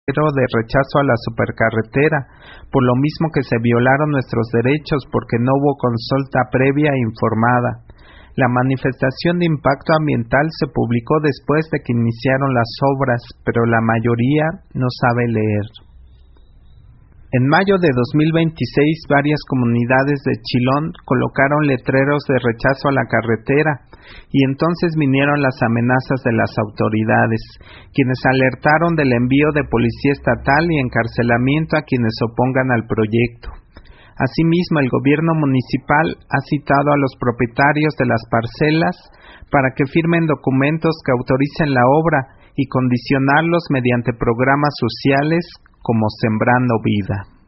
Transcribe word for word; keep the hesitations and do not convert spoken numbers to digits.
de rechazo a la supercarretera, por lo mismo que se violaron nuestros derechos porque no hubo consulta previa e informada. La manifestación de impacto ambiental se publicó después de que iniciaron las obras, pero la mayoría no sabe leer. En mayo de dos mil veintiséis, varias comunidades de Chilón colocaron letreros de rechazo a la carretera, y entonces vinieron las amenazas de las autoridades, quienes alertaron del envío de policía estatal y encarcelamiento a quienes se opongan al proyecto. Asimismo, el gobierno municipal ha citado a los propietarios de las parcelas para que firmen documentos que autoricen la obra y condicionarlos mediante programas sociales como Sembrando Vida.